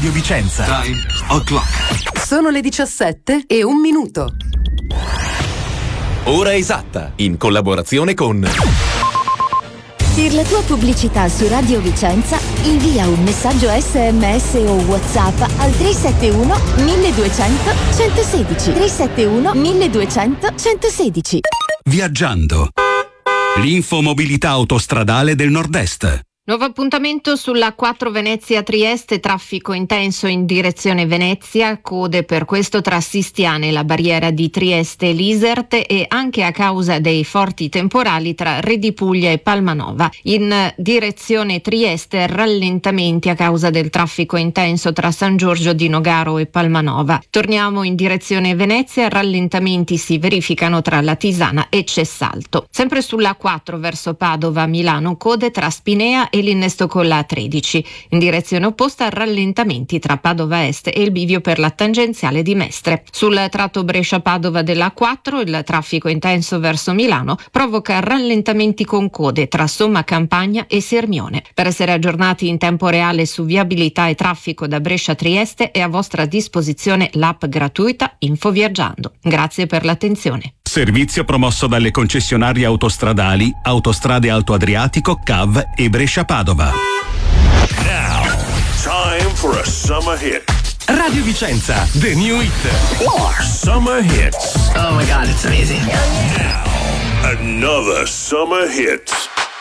Radio Vicenza. Time o'clock. Sono le 17:01. Ora esatta, in collaborazione con... Per la tua pubblicità su Radio Vicenza, invia un messaggio SMS o WhatsApp al 371 1200 116. 371 1200 116. Viaggiando. L'infomobilità autostradale del Nord-Est. Nuovo appuntamento sulla 4 Venezia-Trieste, traffico intenso in direzione Venezia, code per questo tra Sistiane e la barriera di Trieste e Liserte e anche a causa dei forti temporali tra Redipuglia e Palmanova. In direzione Trieste rallentamenti a causa del traffico intenso tra San Giorgio di Nogaro e Palmanova. Torniamo in direzione Venezia, rallentamenti si verificano tra La Tisana e Cessalto. Sempre sulla 4 verso Padova-Milano, code tra Spinea e l'innesto con la 13. In direzione opposta rallentamenti tra Padova Est e il bivio per la tangenziale di Mestre. Sul tratto Brescia-Padova della 4 il traffico intenso verso Milano provoca rallentamenti con code tra Somma Campagna e Sirmione. Per essere aggiornati in tempo reale su viabilità e traffico da Brescia-Trieste è a vostra disposizione l'app gratuita Info Viaggiando. Grazie per l'attenzione. Servizio promosso dalle concessionarie autostradali Autostrade Alto Adriatico, CAV e Brescia-Padova. Now, time for a summer hit. Radio Vicenza, the new hit. Summer hits. Oh my God, it's amazing. Now, another summer hit.